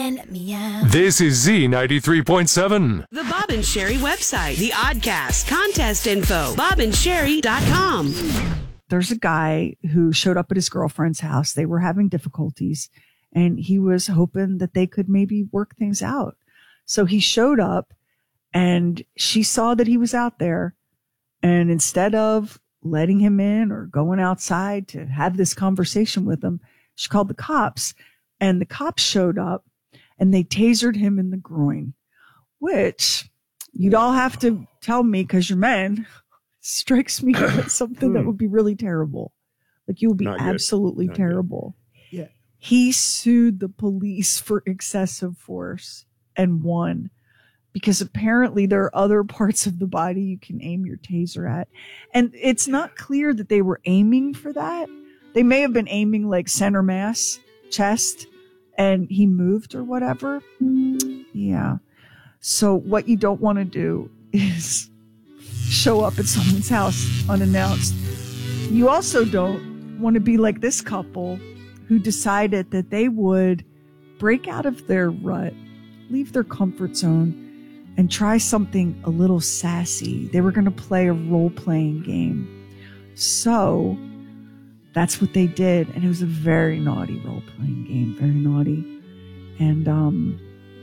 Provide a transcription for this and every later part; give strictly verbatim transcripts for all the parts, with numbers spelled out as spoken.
and let me out. This is Z ninety-three point seven. The Bob and Sherry website, the Oddcast, contest info, bob and sherry dot com. There's a guy who showed up at his girlfriend's house. They were having difficulties, and he was hoping that they could maybe work things out. So he showed up, and she saw that he was out there. And instead of letting him in or going outside to have this conversation with him, she called the cops. And the cops showed up, and they tasered him in the groin, which you'd all have to tell me, because you're men, strikes me as something that would be really terrible. Like, you would be Not absolutely terrible. Good. Yeah. He sued the police for excessive force and won, because apparently there are other parts of the body you can aim your taser at. And it's not clear that they were aiming for that. They may have been aiming like center mass, chest, and he moved or whatever. Yeah. So what you don't want to do is show up at someone's house unannounced. You also don't want to be like this couple who decided that they would break out of their rut, leave their comfort zone, and try something a little sassy. They were going to play a role-playing game. So that's what they did. And it was a very naughty role-playing game, very naughty. And um,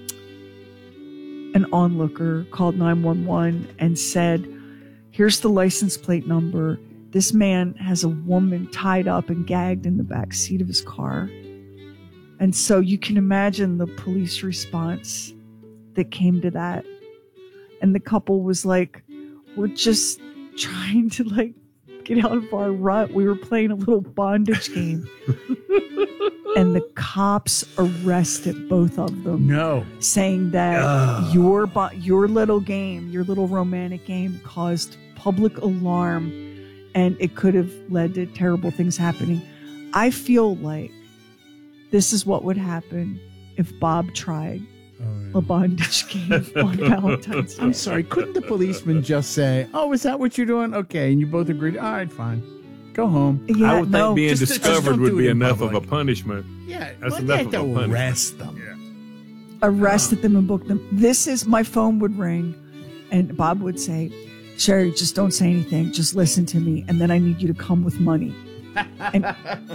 an onlooker called nine one one and said, here's the license plate number. This man has a woman tied up and gagged in the back seat of his car. And so you can imagine the police response that came to that. And the couple was like, we're just trying to like get out of our rut. We were playing a little bondage game. And the cops arrested both of them. No. Saying that Ugh. your bo- your little game, your little romantic game caused public alarm, and it could have led to terrible things happening. I feel like this is what would happen if Bob tried oh, yeah. a bondage game on Valentine's Day. I'm sorry, couldn't the policeman just say, oh, is that what you're doing? Okay, and you both agreed, all right, fine. Go home. Yeah, I would no, think being just, discovered just would be enough public. of a punishment. Yeah, that's well, enough you have of a to punishment. arrest them. Yeah. Arrested them and booked them. This is, my phone would ring, and Bob would say, Sherry, just don't say anything. Just listen to me, and then I need you to come with money. And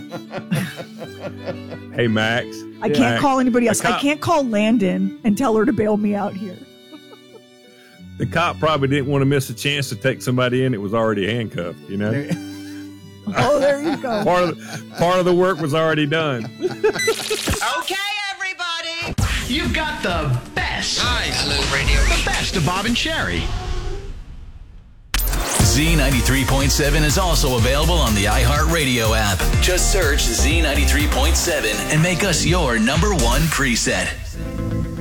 hey, Max. I can't Max. call anybody else. Cop, I can't call Landon and tell her to bail me out here. The cop probably didn't want to miss a chance to take somebody in that was already handcuffed, you know? Oh, there you go. Part of the, part of the work was already done. Okay, everybody. You've got the best. Nice. Hello, radio. The best of Bob and Sherry. Z ninety-three point seven is also available on the iHeartRadio app. Just search Z ninety-three point seven and make us your number one preset.